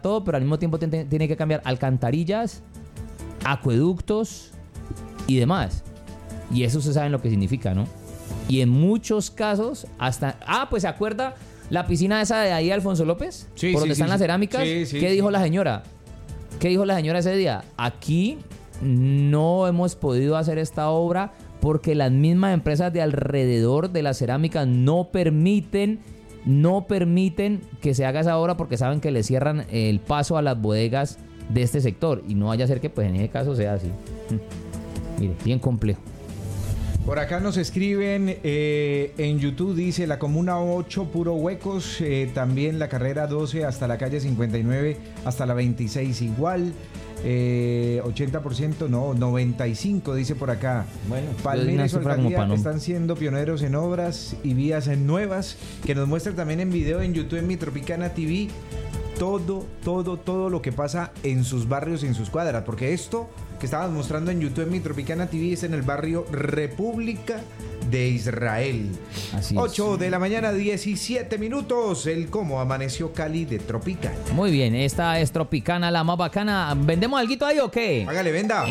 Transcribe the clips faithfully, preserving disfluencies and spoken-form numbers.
todo, pero al mismo tiempo t- tiene que cambiar alcantarillas, acueductos y demás. Y eso se sabe lo que significa, ¿no? Y en muchos casos, hasta... Ah, pues ¿se acuerda la piscina esa de ahí de Alfonso López? Sí, por sí, donde sí, están sí. las cerámicas. Sí, sí, ¿Qué sí. dijo la señora? ¿Qué dijo la señora ese día? Aquí no hemos podido hacer esta obra porque las mismas empresas de alrededor de las cerámicas no permiten, no permiten que se haga esa obra porque saben que le cierran el paso a las bodegas de este sector. Y no vaya a ser que pues en ese caso sea así. Mire, bien complejo. Por acá nos escriben eh, en YouTube, dice la Comuna ocho, puro huecos, eh, también la carrera doce hasta la calle cincuenta y nueve, hasta la veintiséis igual, eh, ochenta por ciento, no, noventa y cinco dice por acá. Bueno, Palmira y su cifra como alcaldía pa' no- están siendo pioneros en obras y vías nuevas, que nos muestran también en video en YouTube en Mi Tropicana T V, todo, todo, todo lo que pasa en sus barrios y en sus cuadras, porque esto que estábamos mostrando en YouTube en Mi Tropicana T V es en el barrio República de Israel. Así es. ocho de la mañana, diecisiete minutos, el cómo amaneció Cali de Tropicana. Muy bien, esta es Tropicana, la más bacana. ¿Vendemos alguito ahí o qué? Hágale, venda.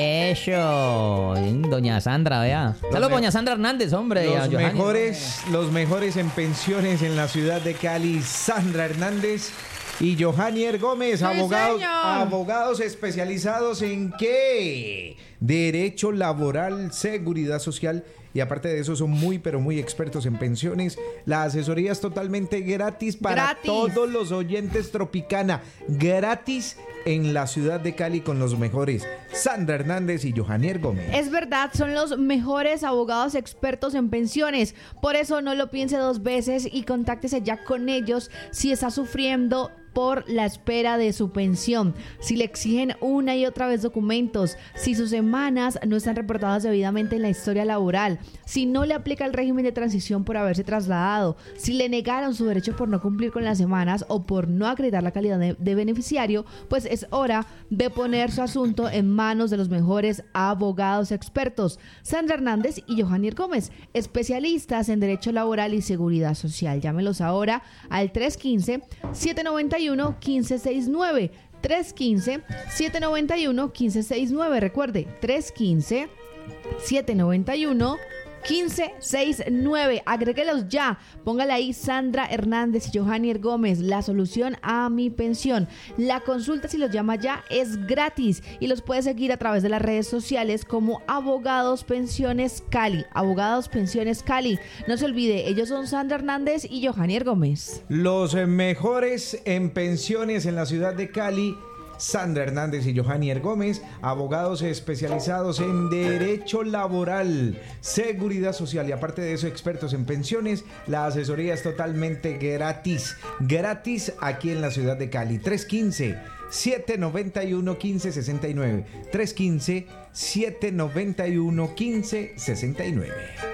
Eso, doña Sandra, vea. Saludos, me- doña Sandra Hernández, hombre. Los a Johanny. mejores, los mejores en pensiones en la ciudad de Cali, Sandra Hernández y Johannier Gómez, Sí, abogados, señor. abogados especializados en ¿qué? Derecho laboral, seguridad social, y aparte de eso son muy pero muy expertos en pensiones. La asesoría es totalmente gratis para Gratis. todos los oyentes Tropicana, gratis en la ciudad de Cali con los mejores, Sandra Hernández y Johannier Gómez. Es verdad, son los mejores abogados expertos en pensiones. Por eso no lo piense dos veces y contáctese ya con ellos si está sufriendo por la espera de su pensión, si le exigen una y otra vez documentos, si sus semanas no están reportadas debidamente en la historia laboral, si no le aplica el régimen de transición por haberse trasladado, si le negaron su derecho por no cumplir con las semanas o por no acreditar la calidad de, de beneficiario, pues es hora de poner su asunto en manos de los mejores abogados expertos, Sandra Hernández y Johannier Gómez, especialistas en derecho laboral y seguridad social. Llámelos ahora al tres uno cinco, siete nueve uno, uno cinco seis nueve, tres uno cinco, siete nueve uno, uno cinco seis nueve. Recuerde, tres uno cinco, siete nueve uno, uno cinco seis nueve. Agréguelos ya. Póngale ahí Sandra Hernández y Johannier Gómez, la solución a mi pensión. La consulta, si los llama ya, es gratis y los puede seguir a través de las redes sociales como Abogados Pensiones Cali. Abogados Pensiones Cali. No se olvide, ellos son Sandra Hernández y Johannier Gómez. Los eh, mejores en pensiones en la ciudad de Cali, Sandra Hernández y Johannier Gómez, abogados especializados en derecho laboral, seguridad social y aparte de eso expertos en pensiones. La asesoría es totalmente gratis, gratis aquí en la ciudad de Cali. tres uno cinco, siete nueve uno, uno cinco seis nueve, tres uno cinco, siete nueve uno, uno cinco seis nueve.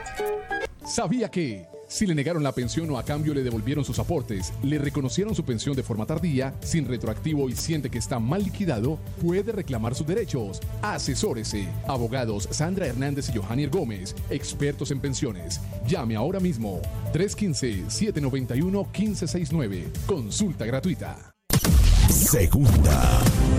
¿Sabía que si le negaron la pensión o a cambio le devolvieron sus aportes, le reconocieron su pensión de forma tardía, sin retroactivo y siente que está mal liquidado, puede reclamar sus derechos? Asesórese. Abogados Sandra Hernández y Johannier Gómez, expertos en pensiones. Llame ahora mismo. tres uno cinco, siete nueve uno, uno cinco seis nueve. Consulta gratuita. Segunda.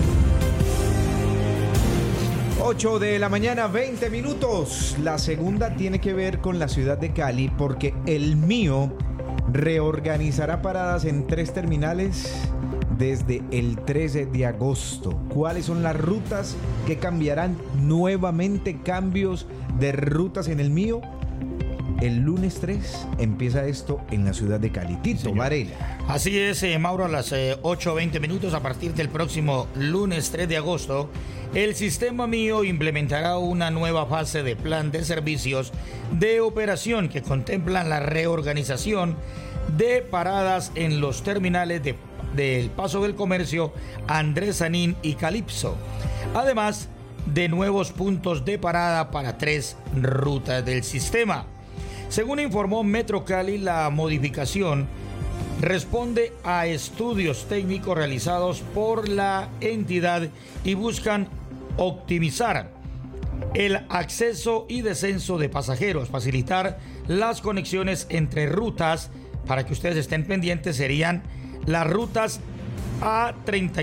ocho de la mañana, veinte minutos. La segunda tiene que ver con la ciudad de Cali porque el mío reorganizará paradas en tres terminales desde el trece de agosto. ¿Cuáles son las rutas que cambiarán nuevamente? Cambios de rutas en el mío. El lunes tres empieza esto en la ciudad de Cali. Tito Varela. Así es, eh, Mauro, a las eh, ocho veinte minutos, a partir del próximo lunes tres de agosto, el Sistema Mío implementará una nueva fase de plan de servicios de operación que contemplan la reorganización de paradas en los terminales de, del Paso del Comercio, Andrés Sanín y Calipso, además de nuevos puntos de parada para tres rutas del sistema. Según informó Metro Cali, la modificación responde a estudios técnicos realizados por la entidad y buscan optimizar el acceso y descenso de pasajeros, facilitar las conexiones entre rutas. Para que ustedes estén pendientes, serían las rutas a treinta